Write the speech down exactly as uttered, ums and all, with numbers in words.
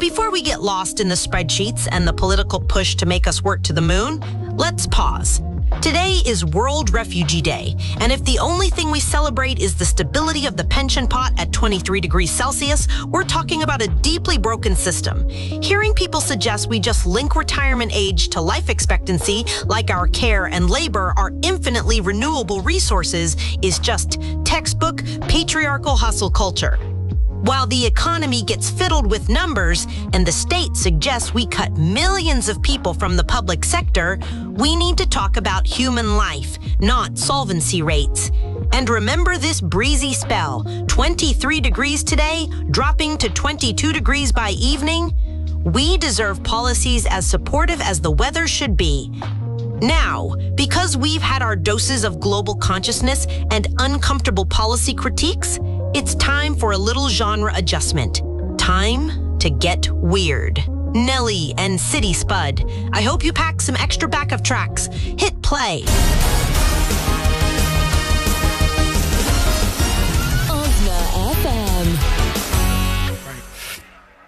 before we get lost in the spreadsheets and the political push to make us work to the moon, let's pause. Today is World Refugee Day, and if the only thing we celebrate is the stability of the pension pot at twenty-three degrees Celsius, we're talking about a deeply broken system. Hearing people suggest we just link retirement age to life expectancy, like our care and labor are infinitely renewable resources, is just textbook patriarchal hustle culture. While the economy gets fiddled with numbers and the state suggests we cut millions of people from the public sector, we need to talk about human life, not solvency rates. And remember this breezy spell, twenty-three degrees today, dropping to twenty-two degrees by evening? We deserve policies as supportive as the weather should be. Now, because we've had our doses of global consciousness and uncomfortable policy critiques, it's time for a little genre adjustment. Time to get weird. Nelly and City Spud. I hope you pack some extra backup tracks. Hit play.